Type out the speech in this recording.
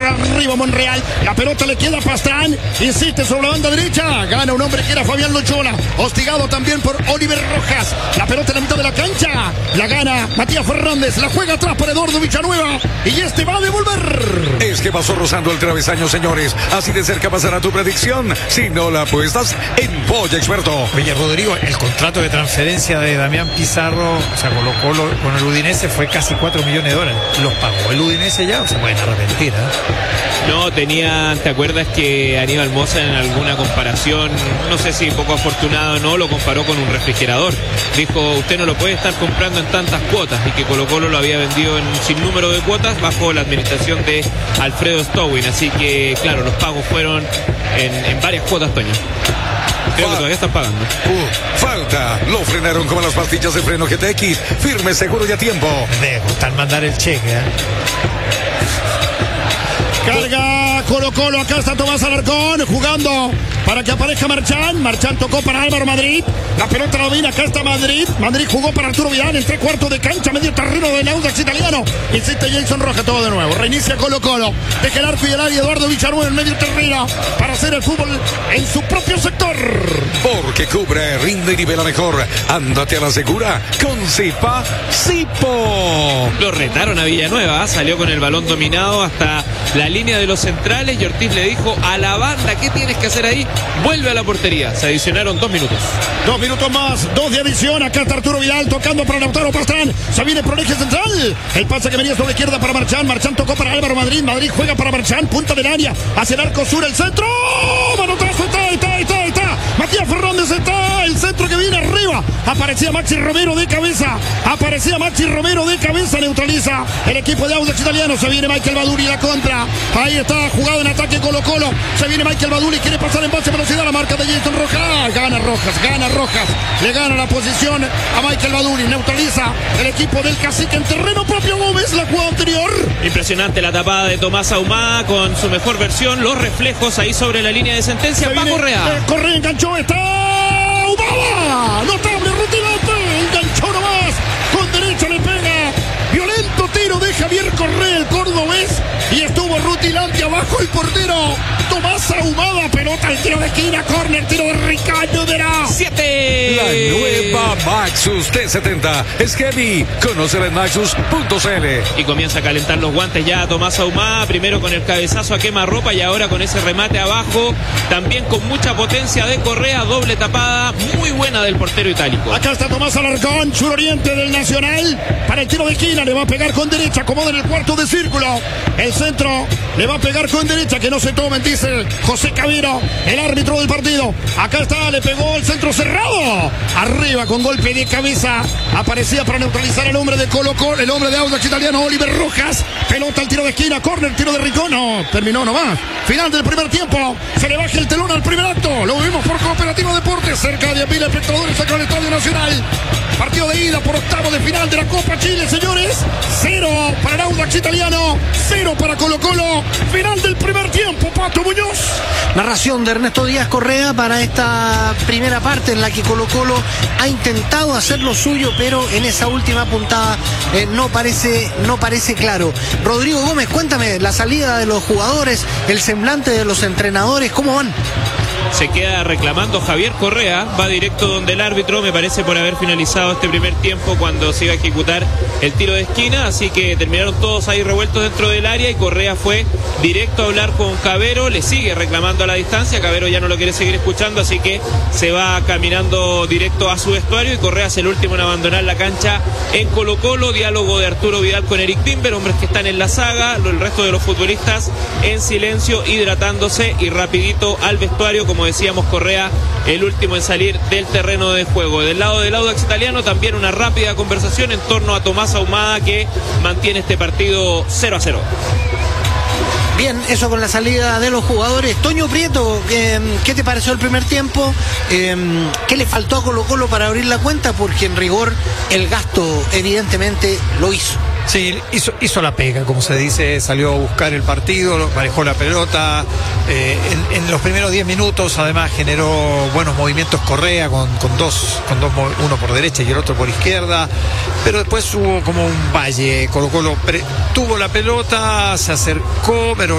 arriba Monreal. La pelota le queda a Pastrán. Insiste sobre la banda derecha. Gana un hombre que era Fabián Loyola. Hostigado también por Oliver Rojas. La pelota en la mitad de la cancha. La gana Matías Fernández. La juega atrás para Eduardo Villanueva. Y este va a devolver. Es que pasó rozando el travesaño, señores. Así de cerca pasará tu predicción. Si no la apuestas en Polla Experto. Oye, Rodrigo, el contrato de transferencia de Damián Pizarro, o sea, colocó con el Udinese, fue casi $4 millones. ¿Los pagó el Udinese ya o se pueden arrepentir? No, ¿te acuerdas que Aníbal Mosa en alguna comparación, no sé si poco afortunado o no, lo comparó con un refrigerador? Dijo, usted no lo puede estar comprando en tantas cuotas, y que Colo-Colo lo había vendido en un sinnúmero de cuotas bajo la administración de Alfredo Stowin. Así que, claro, los pagos fueron en varias cuotas, Toño. Creo que todavía están pagando. Falta. Lo frenaron como las pastillas de freno GTX. Firme, seguro y a tiempo. Me debe gustar mandar el cheque, Carga Colo-Colo, acá está Tomás Alarcón jugando para que aparezca Marchán. Marchán tocó para Álvaro Madrid. La pelota la domina, acá está Madrid. Madrid jugó para Arturo Vidal en 3/4 de cancha, medio terreno del Audax italiano. Insiste Jason Rojas, todo de nuevo. Reinicia Colo-Colo. Deja el arco y el área Eduardo Villanueva en medio terreno para hacer el fútbol en su propio sector. Porque cubre, rinde y nivela mejor. Ándate a la segura con Sipa Sipo. Lo retaron a Villanueva, salió con el balón dominado hasta la línea de los centrales y Ortiz le dijo a la banda, ¿qué tienes que hacer ahí? Vuelve a la portería. Se adicionaron 2 minutos. 2 minutos más, 2 de adición. Acá está Arturo Vidal tocando para Lautaro Pastrán. Se viene por el eje central. El pase que venía sobre la izquierda para Marchán. Marchán tocó para Álvaro Madrid. Madrid juega para Marchán. Punta del área. Hacia el arco sur, el centro. Manotazo, está. Matías Fernández está. El centro que viene arriba. Aparecía Maxi Romero de cabeza. Neutraliza el equipo de Audax italiano. Se viene Michael Baduri la contra. Ahí está, jugado en ataque Colo-Colo. Se viene Michael Baduri, quiere pasar en base velocidad. La marca de Jason Rojas. Gana Rojas. Le gana la posición a Michael Baduri. Neutraliza el equipo del Cacique en terreno propio. Gómez, la jugada anterior. Impresionante la tapada de Tomás Ahumada con su mejor versión. Los reflejos ahí sobre la línea de sentencia. Va Correa. Correa enganchó, está Ahumada. Notable, rutilante. Enganchó nomás. Con derecha le pega. Violento tiro de Javier Correa, el cordobés. Y estuvo rutilante abajo el portero Tomás Ahumada. Pelota al tiro de esquina, córner, tiro de Ricardo de la 7. La nueva Maxus T70 es heavy. Conócela en maxus.cl. Y comienza a calentar los guantes ya Tomás Ahumada. Primero con el cabezazo a quemarropa y ahora con ese remate abajo. También con mucha potencia de Correa. Doble tapada muy buena del portero itálico. Acá está Tomás Alarcón, suroriente del Nacional. Para el tiro de esquina, le va a pegar con derecha. Acomoda en el cuarto de círculo. El centro le va a pegar con derecha. Que no se tomen, dice José Cabero, el árbitro del partido. Acá está, le pegó el centro cerrado. Arriba con golpe de cabeza. Aparecía para neutralizar el hombre de Colo-Colo, el hombre de Audax italiano, Oliver Rojas. Pelota al tiro de esquina, córner, tiro de Rincón. No, terminó nomás. Final del primer tiempo. Se le baja el telón al primer acto. Lo vimos por Cooperativa Deportes. Cerca de 10.000 espectadores acá en el Estadio Nacional. Partido de ida por octavo de final de la Copa Chile, señores. 0 para el Audax italiano, 0 para Colo-Colo. Final del primer tiempo, Pato Muñoz. Narración de Ernesto Díaz Correa para esta primera parte en la que Colo-Colo ha intentado hacer lo suyo, pero en esa última puntada no parece claro. Rodrigo Gómez, cuéntame la salida de los jugadores, el semblante de los entrenadores, ¿cómo van? Se queda reclamando Javier Correa, va directo donde el árbitro, me parece, por haber finalizado este primer tiempo cuando se iba a ejecutar el tiro de esquina, así que terminaron todos ahí revueltos dentro del área y Correa fue directo a hablar con Cabero, le sigue reclamando a la distancia, Cabero ya no lo quiere seguir escuchando, así que se va caminando directo a su vestuario y Correa es el último en abandonar la cancha en Colo-Colo. Diálogo de Arturo Vidal con Eric Timber, hombres que están en la saga, el resto de los futbolistas en silencio, hidratándose y rapidito al vestuario. Como decíamos, Correa el último en salir del terreno de juego. Del lado del Audax italiano también una rápida conversación en torno a Tomás Ahumada, que mantiene este partido 0-0. Bien, eso con la salida de los jugadores. Toño Prieto, ¿qué te pareció el primer tiempo? ¿Qué le faltó a Colo-Colo para abrir la cuenta? Porque en rigor el gasto evidentemente lo hizo. Sí, hizo la pega, como se dice, salió a buscar el partido, manejó la pelota, en los primeros 10 minutos además generó buenos movimientos Correa con dos, uno por derecha y el otro por izquierda, pero después hubo como un valle. Colo-Colo tuvo la pelota, se acercó, pero